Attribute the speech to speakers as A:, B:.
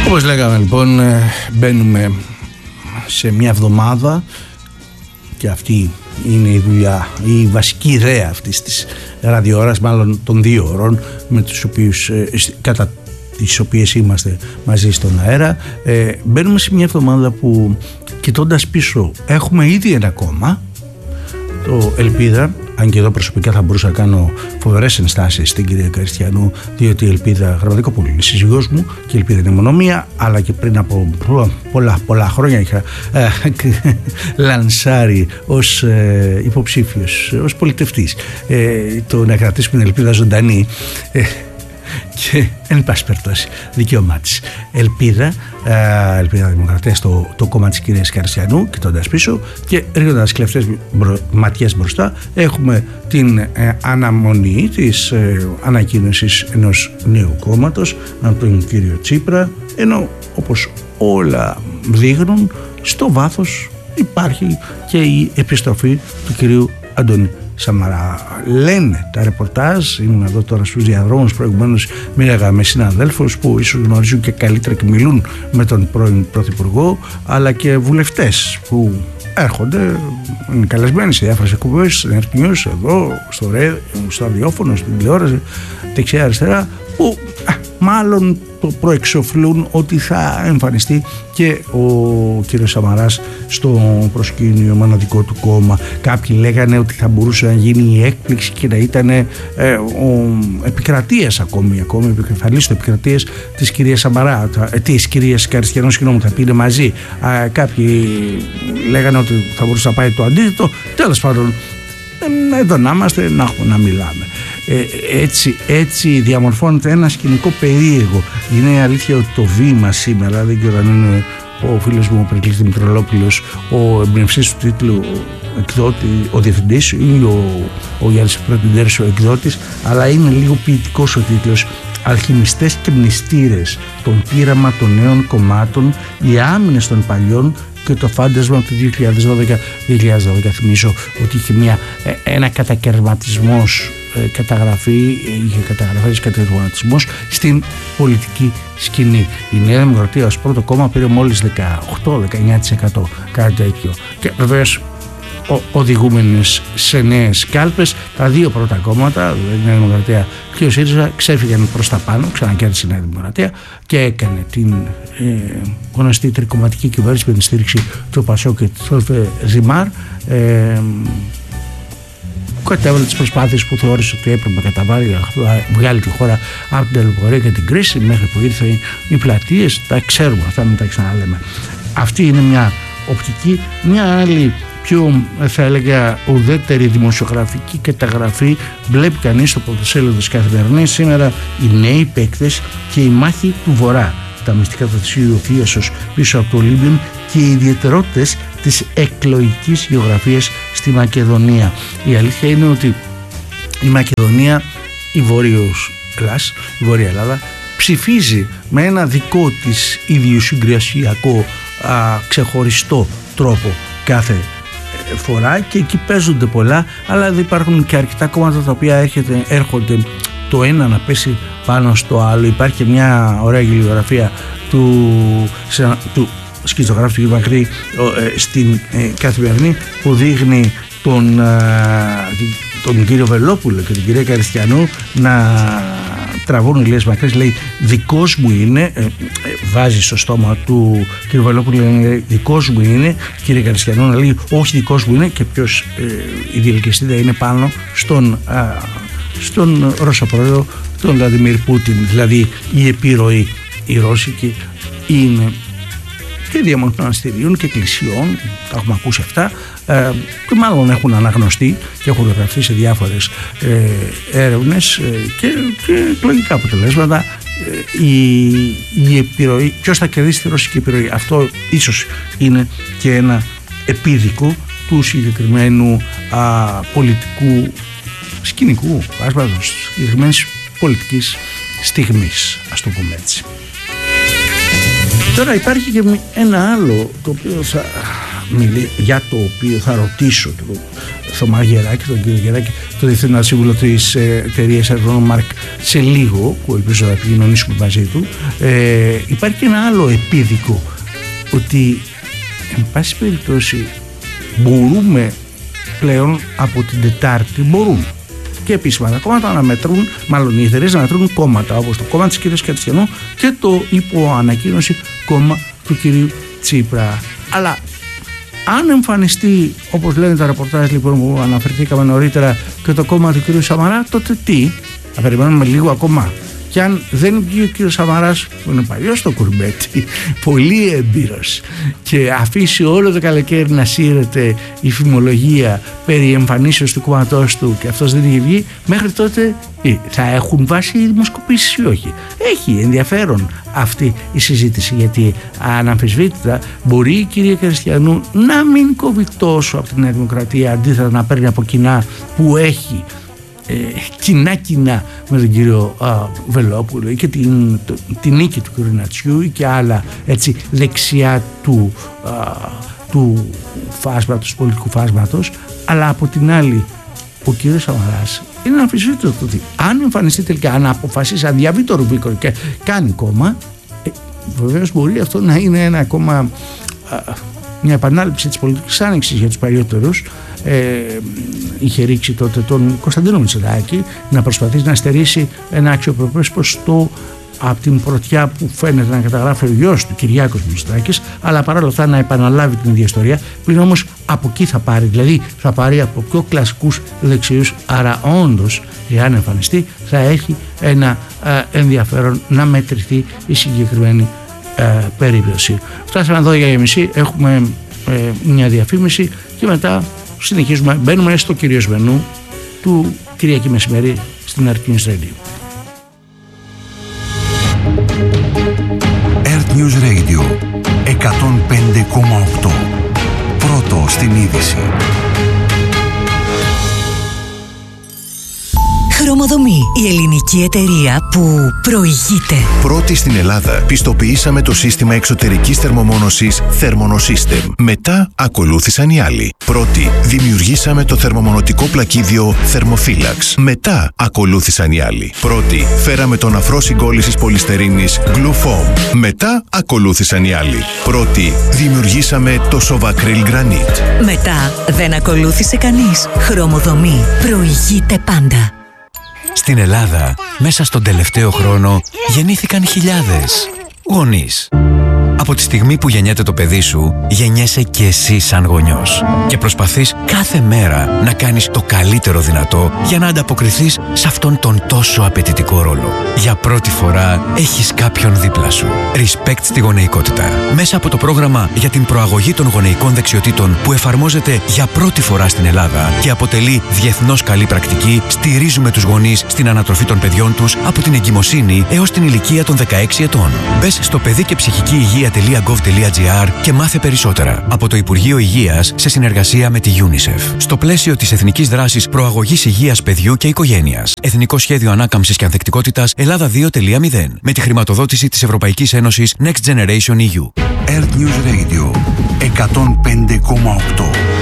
A: Όπως λέγαμε λοιπόν, μπαίνουμε σε μια εβδομάδα και αυτή είναι η δουλειά, η βασική ιδέα αυτής της ραδιοώρας, μάλλον των 2 ώρων με τους οποίους, κατά τις οποίες είμαστε μαζί στον αέρα. Μπαίνουμε σε μια εβδομάδα που, κοιτώντας πίσω, έχουμε ήδη ένα κόμμα, το Ελπίδα. Αν και εδώ προσωπικά θα μπορούσα να κάνω φοβερές ενστάσεις στην κυρία Καριστιανού, διότι η Ελπίδα Γραμματικόπουλου είναι σύζυγός μου και η Ελπίδα είναι μονομία, αλλά και πριν από πολλά χρόνια είχα λανσάρει ως υποψήφιος, ως πολιτευτής, το να κρατήσουμε την Ελπίδα ζωντανή. Και εν πάση περιπτώσει, δικαίωμά της. Ελπίδα Δημοκρατία, το κόμμα της κυρίας Καριστιανού, κοιτώντας πίσω και ρίχνοντας κλεφτές ματιές μπροστά, έχουμε την αναμονή της ανακοίνωσης ενός νέου κόμματος από τον κύριο Τσίπρα, ενώ όπως όλα δείχνουν, στο βάθος υπάρχει και η επιστροφή του κυρίου Αντώνη Σαμαρά. Λένε τα ρεπορτάζ, ήμουν εδώ τώρα στους διαδρόμους, προηγουμένως μίλαγα με συναδέλφους που ίσως γνωρίζουν και καλύτερα και μιλούν με τον πρώην Πρωθυπουργό, αλλά και βουλευτές που έρχονται, είναι καλεσμένοι σε διάφορες εκπομπές, στην Ερκνιούς, εδώ, στο ραδιόφωνο, στην τηλεόραση, δεξιά αριστερά, που μάλλον το προεξοφλούν ότι θα εμφανιστεί και ο κύριος Σαμαράς στο προσκήνιο μοναδικό του κόμμα. Κάποιοι λέγανε ότι θα μπορούσε να γίνει η έκπληξη και να ήταν ο επικρατείας ακόμη επικεφαλής του επικρατείας της κυρίας Σαμαρά, της κυρίας Καριστιανού, συγγνώμη, θα πίνε μαζί. Κάποιοι λέγανε ότι θα μπορούσε να πάει το αντίθετο. Τέλος πάντων, εδώ να είμαστε, να μιλάμε. Έτσι διαμορφώνεται ένα σκηνικό περίεργο. Είναι αλήθεια ότι το βήμα σήμερα, δεν ξέρω αν είναι ο φίλος μου ο Περικλής Δημητρολόπουλος ο εμπνευστής του τίτλου εκδότη, ο διευθυντής, ή ο Γιάννης Πρωτεντέρης ο εκδότης, αλλά είναι λίγο ποιητικός ο τίτλος. Αλχημιστές και μνηστήρες, τον πείραμα των νέων κομμάτων, οι άμυνες των παλιών και το φάντασμα του 2012. Θυμίζω ότι είχε ένα κατακαιρματισμός είχε καταγραφές κατακαιρματισμός στην πολιτική σκηνή. Η Νέα Δημοκρατία ως πρώτο κόμμα πήρε μόλις 18-19%, κάτι τέτοιο, και βεβαίως οδηγούμενες σε νέες κάλπες. Τα 2 πρώτα κόμματα, η Νέα Δημοκρατία και ο ΣΥΡΙΖΑ, ξέφυγαν προς τα πάνω, ξανακέρδισε η Νέα Δημοκρατία και έκανε την γνωστή τρικομματική κυβέρνηση με την στήριξη του ΠΑΣΟΚ και του Ζημάρ. Κατέβαλε τις προσπάθειες που θεώρησε ότι έπρεπε να καταβάλει, να βγάλει τη χώρα από την ταλαιπωρία και την κρίση, μέχρι που ήρθε οι πλατείες. Τα ξέρουμε αυτά, μην τα ξαναλέμε. Αυτή είναι μια οπτική. Μια άλλη, πιο θα έλεγα ουδέτερη δημοσιογραφική καταγραφή, βλέπει κανείς στο πρωτοσέλιδο της Καθημερινής σήμερα: οι νέοι παίκτες και η μάχη του Βορρά, τα μυστικά του Θησίου Θίασος πίσω από το Ολύμπιον και οι ιδιαιτερότητες της εκλογικής γεωγραφίας στη Μακεδονία. Η αλήθεια είναι ότι η Μακεδονία, η Βόρεια Ελλάδα, ψηφίζει με ένα δικό της ιδιοσυγκρασιακό ξεχωριστό τρόπο κάθε φορά, και εκεί παίζονται πολλά, αλλά δεν υπάρχουν και αρκετά κόμματα τα οποία έρχονται το ένα να πέσει πάνω στο άλλο. Υπάρχει μια ωραία γεωγραφία του σκητσογράφου του κ. Μακρύ στην Καθημερινή, που δείχνει τον κύριο Βελόπουλο και την κυρία Καριστιανού να τραβούν ηλίες μακρές. Λέει δικός μου είναι, βάζει στο στόμα του κ. Βελόπουλου, λέει δικός μου είναι, κύριε Καριστιανού να λέει όχι δικός μου είναι, και ποιος η διελκυστίδα είναι πάνω στον Ρώσο πρόεδρο, τον Βλαντιμίρ Πούτιν. Δηλαδή η επιρροή η ρώσικη είναι και διαμονών μοναστηρίων και εκκλησιών, τα έχουμε ακούσει αυτά, και μάλλον έχουν αναγνωστεί και έχουν γραφτεί σε διάφορες έρευνες και εκλογικά αποτελέσματα. Η επιρροή, ποιος θα κερδίσει τη ρωσική επιρροή, αυτό ίσως είναι και ένα επίδικο του συγκεκριμένου πολιτικού σκηνικού, συγκεκριμένης πολιτικής στιγμής, ας το πούμε έτσι. Τώρα υπάρχει και ένα άλλο το οποίο για το οποίο θα ρωτήσω τον Θωμά Γεράκη, τον κύριο Γεράκη, το Διευθυντικό Σύμβουλο της εταιρείας Mark σε λίγο, που ελπίζω να επικοινωνήσουμε μαζί του. Υπάρχει και ένα άλλο επίδικο, ότι εν πάση περιπτώσει μπορούμε πλέον από την Τετάρτη, μπορούν και επίσημα τα κόμματα να μετρούν, μάλλον οι εταιρείες να μετρούν κόμματα, όπως το κόμμα της κυρίας Κατσιανού και το υποανακοίνωση κόμμα του κυρίου Τσίπρα. Αλλά αν εμφανιστεί, όπως λένε τα ρεπορτάζ λοιπόν που αναφερθήκαμε νωρίτερα, και το κόμμα του κυρίου Σαμαρά, τότε τι? Θα περιμένουμε λίγο ακόμα. Και αν δεν βγει ο κύριος Σαμαράς, που είναι παλιός στο κουρμπέτι, πολύ έμπειρος, και αφήσει όλο το καλοκαίρι να σύρεται η φημολογία περί εμφανίσεως του κόμματός του και αυτός δεν είχε βγει, μέχρι τότε θα έχουν βάσει οι δημοσκοπήσεις ή όχι? Έχει ενδιαφέρον αυτή η συζήτηση, γιατί αναμφισβήτητα μπορεί η κυρία Κριστιανού να μην κόβει τόσο από τη Νέα Δημοκρατία, αντίθετα να παίρνει από κοινά που έχει κοινά με τον κύριο Βελόπουλο και την νίκη του κύριου Νατσιού και άλλα έτσι δεξιά του φάσματος, πολιτικού φάσματος. Αλλά από την άλλη ο κύριος Σαμαράς είναι αμφισβήτητο το ότι αν εμφανιστεί τελικά, αν αποφασίσει, αν διαβεί το Ρουμπίκο και κάνει κόμμα, βεβαίως μπορεί αυτό να είναι ένα ακόμα μια επανάληψη της πολιτικής άνοιξης για τους παλιότερους. Είχε ρίξει τότε τον Κωνσταντίνο Μητσοτάκη να προσπαθήσει να στερήσει ένα αξιοπρεπές ποστό από την πρωτιά που φαίνεται να καταγράφει ο γιος του, Κυριάκος Μητσοτάκης, αλλά παρόλα αυτά να επαναλάβει την ίδια ιστορία. Πριν όμως από εκεί θα πάρει, δηλαδή θα πάρει από πιο κλασικούς δεξιούς, άρα όντως εάν εμφανιστεί θα έχει ένα ενδιαφέρον να μετρηθεί η συγκεκριμένη περίπτωση. Φτάσαμε εδώ για μισή, έχουμε μια διαφήμιση και μετά συνεχίζουμε, μπαίνουμε στο κυρίως μενού του Κυριακή μεσημέρι στην Earth News Radio.
B: Earth News Radio 105,8. Πρώτο στην είδηση.
C: Χρωμοδομή, η ελληνική εταιρεία που προηγείται.
B: Πρώτη στην Ελλάδα, πιστοποιήσαμε το σύστημα εξωτερικής θερμομόνωσης Thermonosystem. Μετά ακολούθησαν οι άλλοι. Πρώτη, δημιουργήσαμε το θερμομονωτικό πλακίδιο Thermophilax. Μετά ακολούθησαν οι άλλοι. Πρώτη, φέραμε τον αφρό συγκόλλησης πολυστερίνης Glufoam. Μετά ακολούθησαν οι άλλοι. Πρώτη, δημιουργήσαμε το Sovacryl Granite.
C: Μετά δεν ακολούθησε κανείς. Χρωμοδομή, προηγείται πάντα.
D: Στην Ελλάδα, μέσα στον τελευταίο χρόνο, γεννήθηκαν χιλιάδες γονείς. Από τη στιγμή που γεννιέται το παιδί σου, γεννιέσαι και εσύ σαν γονιός. Και προσπαθείς κάθε μέρα να κάνεις το καλύτερο δυνατό για να ανταποκριθείς σε αυτόν τον τόσο απαιτητικό ρόλο. Για πρώτη φορά έχεις κάποιον δίπλα σου. Respect στη γονεϊκότητα. Μέσα από το πρόγραμμα για την προαγωγή των γονεϊκών δεξιοτήτων που εφαρμόζεται για πρώτη φορά στην Ελλάδα και αποτελεί διεθνώς καλή πρακτική, στηρίζουμε τους γονείς στην ανατροφή των παιδιών τους από την εγκυμοσύνη έως την ηλικία των 16 ετών. Μπες στο παιδί και ψυχική υγεία.gov.gr και μάθε περισσότερα από το Υπουργείο Υγείας σε συνεργασία με τη UNICEF. Στο πλαίσιο της Εθνικής Δράσης Προαγωγής Υγείας Παιδιού και Οικογένειας. Εθνικό Σχέδιο Ανάκαμψης και Ανθεκτικότητας Ελλάδα 2.0 με τη χρηματοδότηση της Ευρωπαϊκής Ένωσης Next Generation EU.
B: Earth News Radio 105,8.